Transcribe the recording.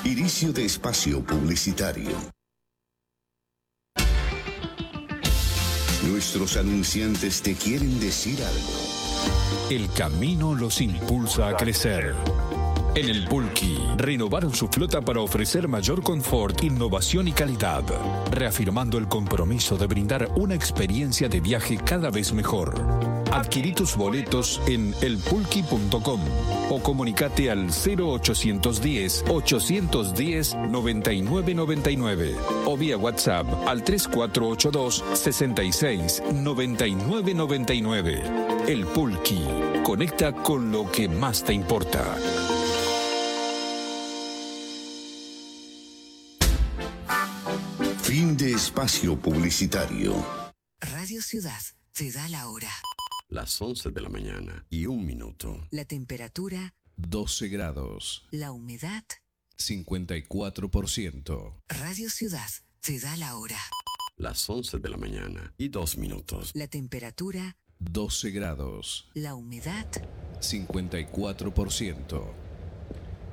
Inicio de espacio publicitario. Nuestros anunciantes te quieren decir algo. El camino los impulsa a crecer. En el Pulqui, renovaron su flota para ofrecer mayor confort, innovación y calidad, reafirmando el compromiso de brindar una experiencia de viaje cada vez mejor. Adquirí tus boletos en elpulqui.com o comunicate al 0810-810-9999 o vía WhatsApp al 3482-66-9999. El Pulqui, conecta con lo que más te importa. Fin de espacio publicitario. Radio Ciudad te da la hora. Las 11 de la mañana y 1 minuto. La temperatura 12 grados. La humedad 54%. Radio Ciudad te da la hora. Las 11 de la mañana y 2 minutos. La temperatura 12 grados. La humedad 54%.